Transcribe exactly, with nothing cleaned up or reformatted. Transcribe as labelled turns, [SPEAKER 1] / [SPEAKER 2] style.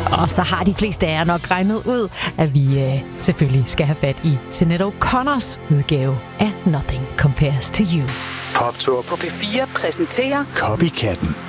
[SPEAKER 1] Og så har de fleste af jer nok regnet ud, at vi øh, selvfølgelig skal have fat i Sinéad O'Connors udgave af Nothing Compares to You.
[SPEAKER 2] Poptur
[SPEAKER 3] på P fire præsenterer
[SPEAKER 2] Copycatten.